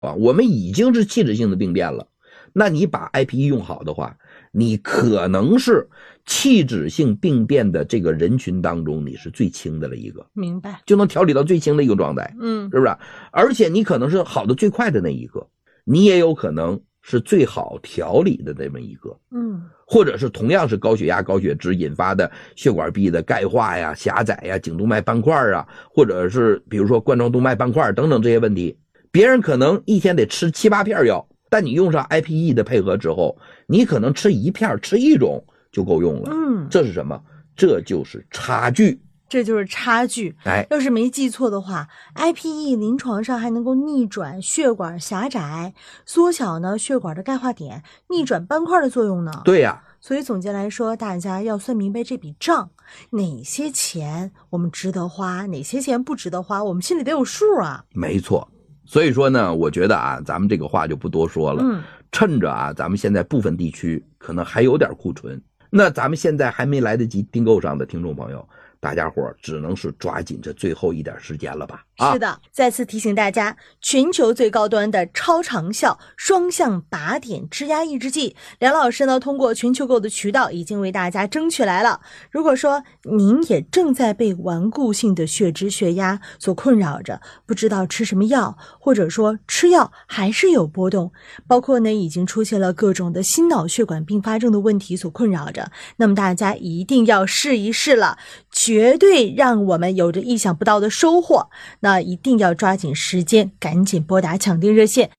我们已经是器质性的病变了，那你把 IPE 用好的话，你可能是器质性病变的这个人群当中你是最轻的了一个， 明白， 就能调理到最轻的一个状态，是不是？而且你可能是好的最快的那一个，你也有可能是最好调理的那么一个，或者是同样是高血压高血脂引发的血管壁的钙化呀、狭窄呀、颈动脉斑块啊，或者是比如说冠状动脉斑块等等这些问题，别人可能一天得吃7、8片药，但你用上 IPE 的配合之后，你可能吃1片吃1种就够用了。这是什么？这就是差距。 这就是差距。要是没记错的话 ，IPE 临床上还能够逆转血管狭窄，缩小呢血管的钙化点，逆转斑块的作用呢。 对呀。 所以总结来说，大家要算明白这笔账，哪些钱我们值得花，哪些钱不值得花，我们心里得有数啊。 没错。所以说呢，我觉得啊，咱们这个话就不多说了。趁着啊，咱们现在部分地区可能还有点库存，那咱们现在还没来得及订购上的听众朋友，大家伙只能是抓紧这最后一点时间了吧。 是的，再次提醒大家，全球最高端的超长效双向靶点支压抑制剂，梁老师呢通过全球购的渠道已经为大家争取来了。如果说您也正在被顽固性的血脂血压所困扰着，不知道吃什么药，或者说吃药还是有波动，包括呢已经出现了各种的心脑血管并发症的问题所困扰着，那么大家一定要试一试了，绝对让我们有着意想不到的收获。那一定要抓紧时间，赶紧拨打抢订热线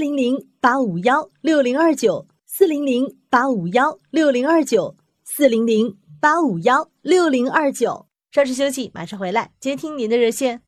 400-851-6029，400-851-6029，400-851-6029。稍事休息，马上回来接听您的热线。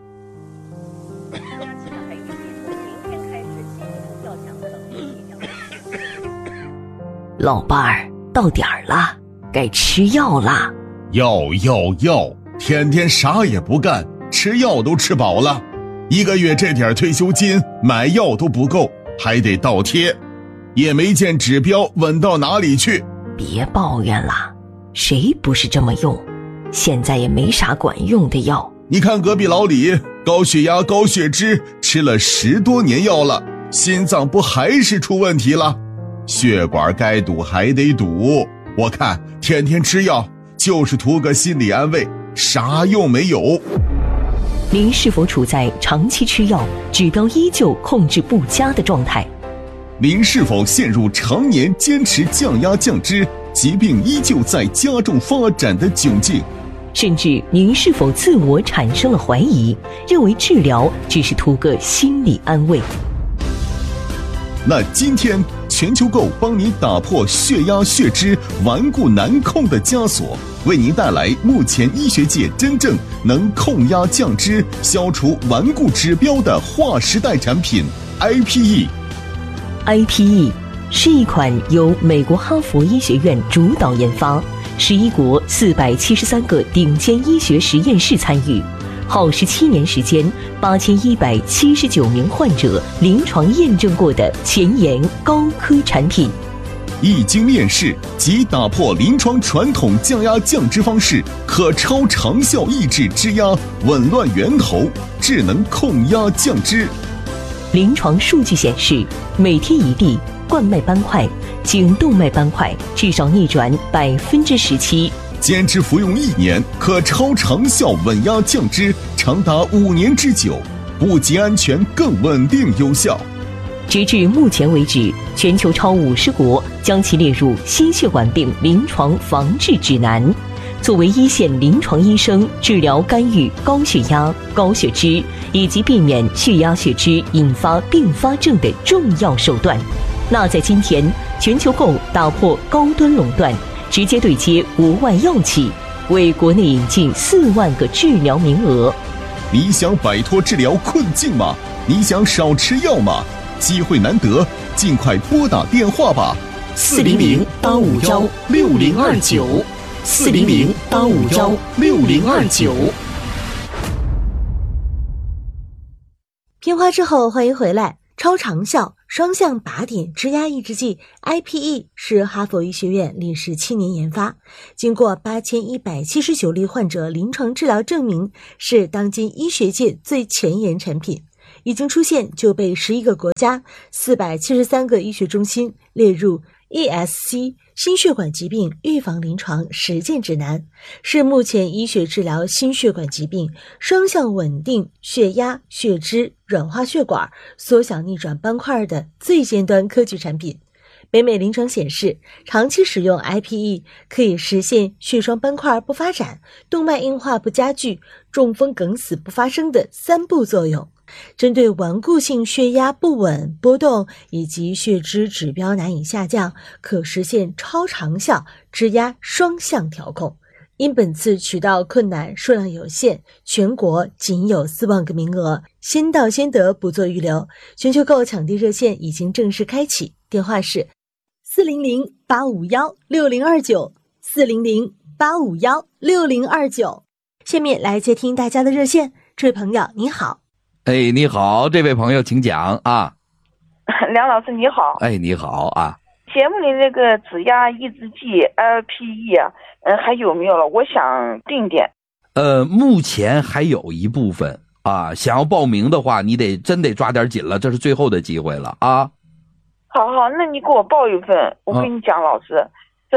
老伴儿，到点儿了，该吃药了。 药，天天啥也不干，吃药都吃饱了，1个月这点退休金买药都不够，还得倒贴，也没见指标稳到哪里去。 别抱怨了，谁不是这么用？现在也没啥管用的药。 你看隔壁老李，高血压高血脂，吃了10多年药了，心脏不还是出问题了？血管该堵还得堵，我看天天吃药就是图个心理安慰，啥用没有。 您是否处在长期吃药指标依旧控制不佳的状态？ 您是否陷入常年坚持降压降脂，疾病依旧在加重发展的窘境？ 甚至您是否自我产生了怀疑，认为治疗只是图个心理安慰？ 那今天全球购帮你打破血压血脂顽固难控的枷锁，为您带来目前医学界真正能控压降脂、消除顽固指标的划时代产品 IPE。IPE 是一款由美国哈佛医学院主导研发，11国473个顶尖医学实验室参与，耗17年时间，8179名患者临床验证过的前沿高科产品。 一经面世即打破临床传统降压降脂方式，可超长效抑制脂压，紊乱源头，智能控压降脂。 临床数据显示，每天一粒冠脉斑块、颈动脉斑块至少逆转17%。 坚持服用1年，可超长效稳压降脂，长达5年之久，不仅安全，更稳定有效。 截至目前为止，全球超50国将其列入心血管病临床防治指南，作为一线临床医生治疗干预高血压、高血脂以及避免血压血脂引发并发症的重要手段。那在今天，全球购打破高端垄断，直接对接国外药企，为国内引进4万个治疗名额。 你想摆脱治疗困境吗？你想少吃药吗？机会难得，尽快拨打电话吧 ，400-851-6029，400-851-6029。 片花之后，欢迎回来。超长效双向靶点支压抑制剂 IPE 是哈佛医学院历时7年研发，经过8179例患者临床治疗证明，是当今医学界最前沿产品。 已经出现就被11个国家473个医学中心列入 ESC 心血管疾病预防临床实践指南，是目前医学治疗心血管疾病双向稳定血压、血脂、软化血管、缩小逆转斑块的最尖端科技产品。北美临床显示，长期使用 IPE 可以实现血栓斑块不发展、动脉硬化不加剧、中风梗死不发生的3步作用。针对顽固性血压不稳波动以及血脂指标难以下降，可实现超长效脂压双向调控。因本次渠道困难，数量有限，全国仅有4万个名额，先到先得，不做预留。全球购抢地热线已经正式开启，电话是400-851-6029 400-851-6029。下面来接听大家的热线。这位朋友你好。 哎，你好，这位朋友请讲啊。 梁老师你好。 哎，你好啊。 节目里那个脂压抑制剂 LPE 啊，还有没有了？我想定点。 目前还有一部分啊，想要报名的话，你真得抓点紧了，这是最后的机会了啊。 好，那你给我报一份。我跟你讲，老师，这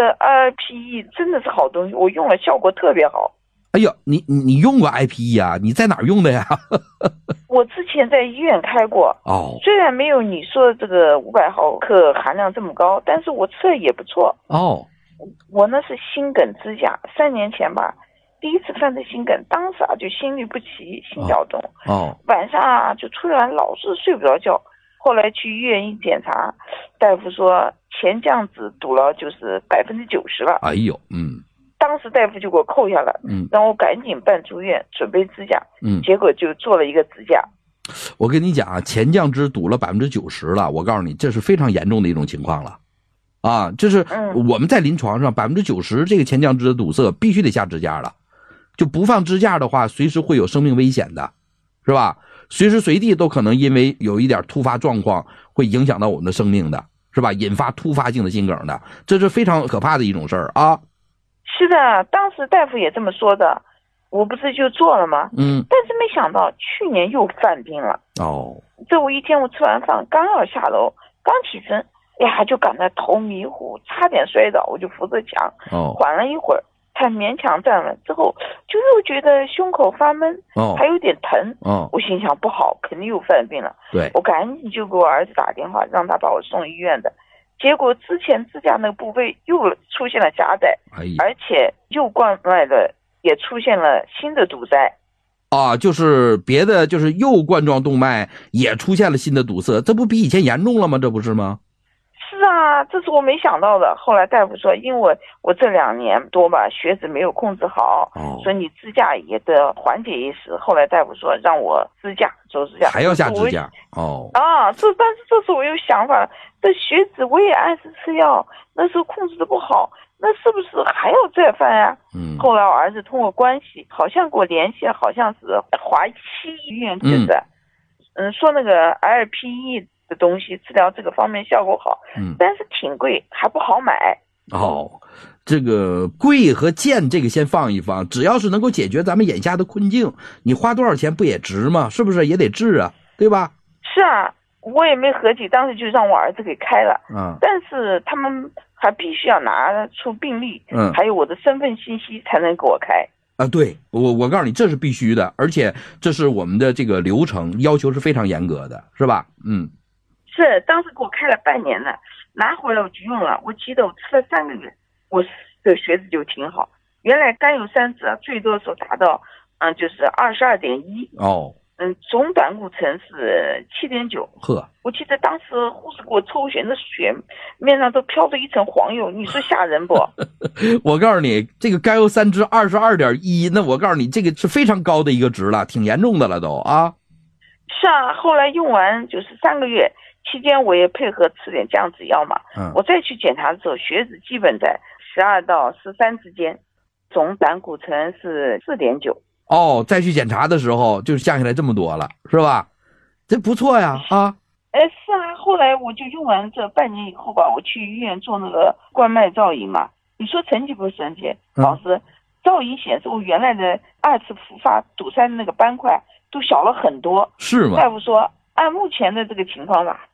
LPE 真的是好东西，我用了效果特别好。 哎呦，你用过 IPE 啊？你在哪儿用的呀？ 我之前在医院开过。 哦。 虽然没有你说的这个500毫克含量这么高，但是我吃的也不错。 哦。 我呢是心梗支架，3年前吧，第一次犯的心梗，当时就心律不齐，心跳动。 哦。 晚上就突然老是睡不着觉。后来去医院一检查，大夫说前降子堵了就是90%了。 哎呦， 当时大夫就给我扣下了，让我赶紧办住院准备支架，结果就做了一个支架。 我跟你讲啊，前降支堵了90%了，我告诉你，这是非常严重的一种情况了，啊，这是我们在临床上90%这个前降支的堵塞必须得下支架了，就不放支架的话，随时会有生命危险的，是吧？随时随地都可能因为有一点突发状况会影响到我们的生命的，是吧？引发突发性的心梗的，这是非常可怕的一种事儿啊。 是的，当时大夫也这么说的，我不是就做了吗？但是没想到去年又犯病了。 哦。 这一天我吃完饭刚要下楼，刚起身，就感到头迷糊，差点摔倒，我就扶着墙，缓了一会儿，才勉强站稳，之后就又觉得胸口发闷，还有点疼。我心想不好，肯定又犯病了。 对， 我赶紧就给我儿子打电话，让他把我送医院的。结果之前支架那个部位又出现了夹带，而且右冠脉的也出现了新的堵塞。 啊，就是别的，就是右冠状动脉也出现了新的堵塞，这不比以前严重了吗？这不是吗？ 是啊，这是我没想到的。后来大夫说，因为我这2年多吧，血脂没有控制好，所以你支架也得缓解一时。后来大夫说让我支架，做支架， 还要下支架。 但是这时候我有想法，这血脂我也按时吃药，那时候控制的不好，那是不是还要再犯呀？后来我儿子通过关系，好像给我联系，好像是华西医院就是，说那个 LPE 的东西治疗这个方面效果好，但是挺贵，还不好买。 这个贵和贱这个先放一放，只要是能够解决咱们眼下的困境，你花多少钱不也值吗？是不是也得治啊？对吧？ 是啊，我也没合计，当时就让我儿子给开了。但是他们还必须要拿出病历，还有我的身份信息才能给我开。 对，我告诉你，这是必须的，而且这是我们的这个流程要求是非常严格的，是吧？ 是，当时给我开了半年了，拿回来我就用了，我记得我吃了3个月，我的血脂就挺好。原来甘油三酯最多的时候达到就是22.1。总胆固醇是7.9。我记得当时护士给我抽血，那血面上都飘着一层黄油，你说吓人不？ 我告诉你，这个甘油三酯22.1，那我告诉你，这个是非常高的一个值了，挺严重的了都啊。 是啊，后来用完就是3个月期间，我也配合吃点降脂药嘛。我再去检查的时候，血脂基本在12到13之间，总胆固醇是4.9。 再去检查的时候就降下来这么多了，是吧？这不错呀啊！ 是啊，后来我就用完这半年以后吧，我去医院做那个冠脉造影嘛。你说神奇不神奇？老师，造影显示我原来的2次复发堵塞的那个斑块都小了很多。 是吗？ 大夫说按目前的这个情况吧，